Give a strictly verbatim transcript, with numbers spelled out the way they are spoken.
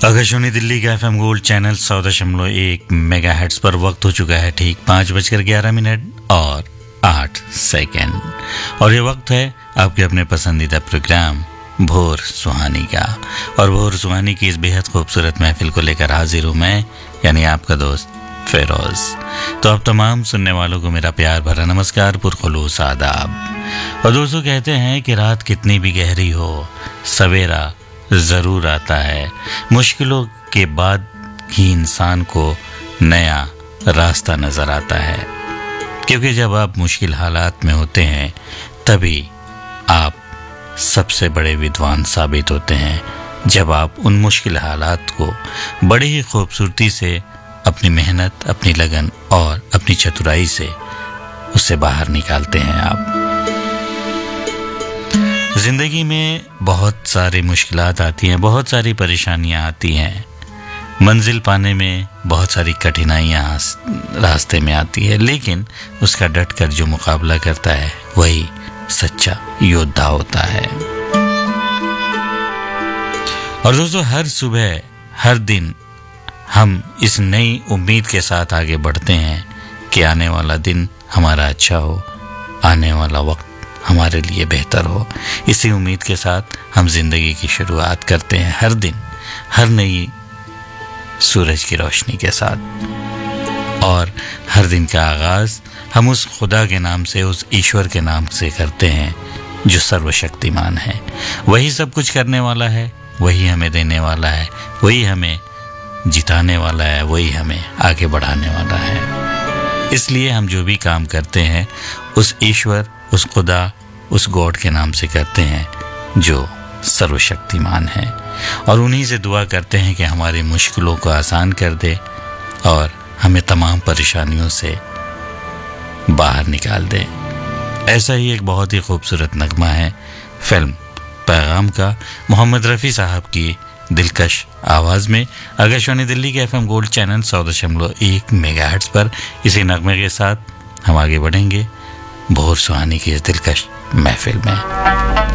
आकाशवाणी दिल्ली का FM gold channel सौ दशमलव एक मेगा हेर्ट्ज पर वक्त हो चुका है ठीक पाँच बजकर ग्यारह मिनट और आठ सेकंड। और ये वक्त है आपके अपने पसंदीदा प्रोग्राम भोर सुहानी का। और भोर सुहानी की इस बेहद खूबसूरत महफिल को लेकर हाजिर हूँ मैं, यानी आपका दोस्त फेरोज। तो अब तमाम सुनने वालों को मेरा प्यार भरा नमस्कार, पुरखुलूस आदाब। और दोस्तों, कहते हैं कि रात कितनी भी गहरी हो, सवेरा ज़रूर आता है। मुश्किलों के बाद ही इंसान को नया रास्ता नज़र आता है, क्योंकि जब आप मुश्किल हालात में होते हैं तभी आप सबसे बड़े विद्वान साबित होते हैं। जब आप उन मुश्किल हालात को बड़ी ही खूबसूरती से अपनी मेहनत, अपनी लगन और अपनी चतुराई से उससे बाहर निकालते हैं। आप जिंदगी में बहुत सारी मुश्किलात आती हैं, बहुत सारी परेशानियां आती हैं, मंजिल पाने में बहुत सारी कठिनाइयां रास्ते में आती है, लेकिन उसका डट कर जो मुकाबला करता है वही सच्चा योद्धा होता है। और दोस्तों, हर सुबह हर दिन हम इस नई उम्मीद के साथ आगे बढ़ते हैं कि आने वाला दिन हमारा अच्छा हो, आने वाला वक्त हमारे लिए बेहतर हो। इसी उम्मीद के साथ हम जिंदगी की शुरुआत करते हैं, हर दिन हर नई सूरज की रोशनी के साथ। और हर दिन का आगाज हम उस खुदा के नाम से, उस ईश्वर के नाम से करते हैं जो सर्वशक्तिमान है। वही सब कुछ करने वाला है, वही हमें देने वाला है, वही हमें जिताने वाला है, वही हमें आगे बढ़ाने वाला है। इसलिए हम जो भी काम करते हैं उस ईश्वर, उस खुदा, उस गॉड के नाम से करते हैं जो सर्वशक्तिमान है। और उन्हीं से दुआ करते हैं कि हमारी मुश्किलों को आसान कर दे और हमें तमाम परेशानियों से बाहर निकाल दे। ऐसा ही एक बहुत ही खूबसूरत नगमा है फिल्म पैगाम का, मोहम्मद रफ़ी साहब की दिलकश आवाज़ में, आकाशवाणी दिल्ली के एफएम गोल्ड चैनल सौ दशमलव एक मेगा हर्ट्ज पर। इसी नगमे के साथ हम आगे बढ़ेंगे भोर सुहानी की इस दिलकश महफिल में।